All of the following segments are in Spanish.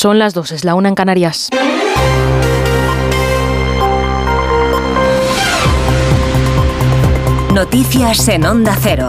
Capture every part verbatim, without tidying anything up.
Son las dos, es la una en Canarias. Noticias en Onda Cero.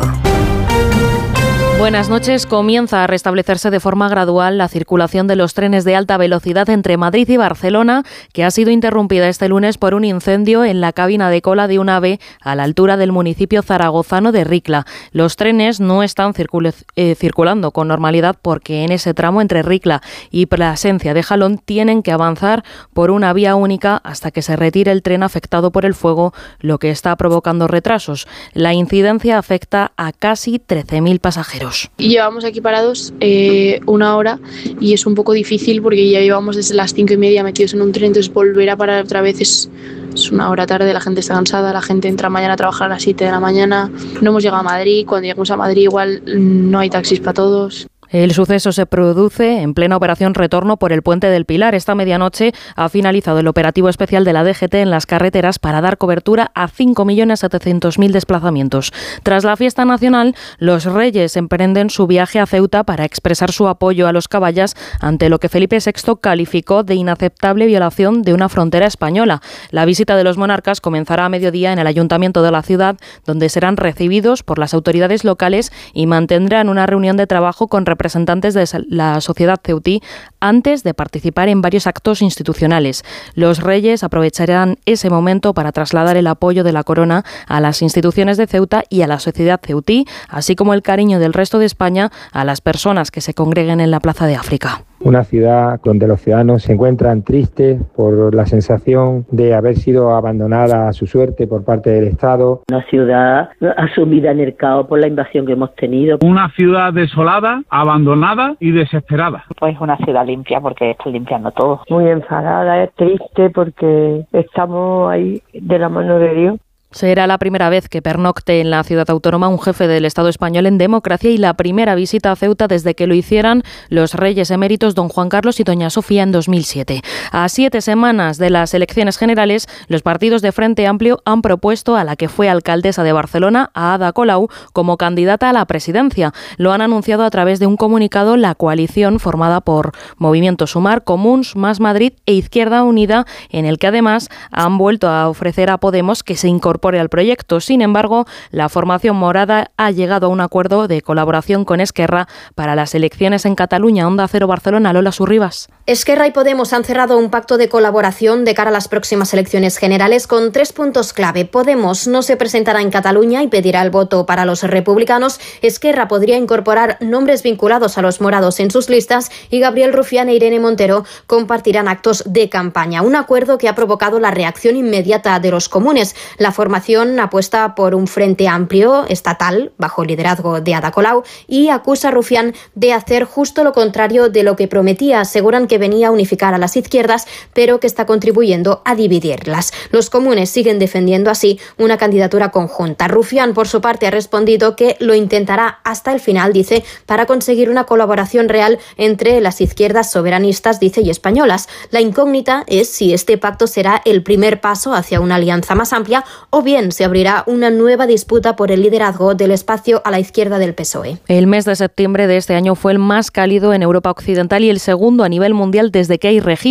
Buenas noches. Comienza a restablecerse de forma gradual la circulación de los trenes de alta velocidad entre Madrid y Barcelona, que ha sido interrumpida este lunes por un incendio en la cabina de cola de un AVE a la altura del municipio zaragozano de Ricla. Los trenes no están circul- eh, circulando con normalidad porque en ese tramo entre Ricla y Plasencia de Jalón tienen que avanzar por una vía única hasta que se retire el tren afectado por el fuego, lo que está provocando retrasos. La incidencia afecta a casi trece mil pasajeros. Y llevamos aquí parados eh, una hora y es un poco difícil porque ya llevamos desde las cinco y media metidos en un tren, entonces volver a parar otra vez es, es una hora tarde, la gente está cansada, la gente entra mañana a trabajar a las siete de la mañana, no hemos llegado a Madrid, cuando lleguemos a Madrid igual no hay taxis para todos. El suceso se produce en plena operación retorno por el Puente del Pilar. Esta medianoche ha finalizado el operativo especial de la D G T en las carreteras para dar cobertura a cinco millones setecientos mil desplazamientos. Tras la fiesta nacional, los Reyes emprenden su viaje a Ceuta para expresar su apoyo a los caballas ante lo que Felipe sexto calificó de inaceptable violación de una frontera española. La visita de los monarcas comenzará a mediodía en el ayuntamiento de la ciudad, donde serán recibidos por las autoridades locales y mantendrán una reunión de trabajo con representantes representantes de la sociedad ceutí antes de participar en varios actos institucionales. Los Reyes aprovecharán ese momento para trasladar el apoyo de la corona a las instituciones de Ceuta y a la sociedad ceutí, así como el cariño del resto de España a las personas que se congreguen en la Plaza de África. Una ciudad donde los ciudadanos se encuentran tristes por la sensación de haber sido abandonada a su suerte por parte del Estado. Una ciudad asumida en el caos por la invasión que hemos tenido. Una ciudad desolada, abandonada y desesperada. Pues una ciudad limpia porque están limpiando todo. Muy enfadada, es triste porque estamos ahí de la mano de Dios. Será la primera vez que pernocte en la ciudad autónoma un jefe del Estado español en democracia y la primera visita a Ceuta desde que lo hicieran los reyes eméritos don Juan Carlos y doña Sofía en dos mil siete. A siete semanas de las elecciones generales, los partidos de Frente Amplio han propuesto a la que fue alcaldesa de Barcelona, a Ada Colau, como candidata a la presidencia. Lo han anunciado a través de un comunicado la coalición formada por Movimiento Sumar, Comuns, Más Madrid e Izquierda Unida, en el que además han vuelto a ofrecer a Podemos que se incorpore al proyecto. Sin embargo, la formación morada ha llegado a un acuerdo de colaboración con Esquerra para las elecciones en Cataluña. Onda Cero Barcelona, Lola Surribas. Esquerra y Podemos han cerrado un pacto de colaboración de cara a las próximas elecciones generales con tres puntos clave. Podemos no se presentará en Cataluña y pedirá el voto para los republicanos. Esquerra podría incorporar nombres vinculados a los morados en sus listas y Gabriel Rufián e Irene Montero compartirán actos de campaña. Un acuerdo que ha provocado la reacción inmediata de los comunes. La formación apuesta por un frente amplio estatal bajo el liderazgo de Ada Colau y acusa a Rufián de hacer justo lo contrario de lo que prometía. Aseguran que venía a unificar a las izquierdas, pero que está contribuyendo a dividirlas. Los comunes siguen defendiendo así una candidatura conjunta. Rufián, por su parte, ha respondido que lo intentará hasta el final, dice, para conseguir una colaboración real entre las izquierdas soberanistas, dice, y españolas. La incógnita es si este pacto será el primer paso hacia una alianza más amplia o bien se abrirá una nueva disputa por el liderazgo del espacio a la izquierda del P S O E. El mes de septiembre de este año fue el más cálido en Europa Occidental y el segundo a nivel mundial desde que hay registro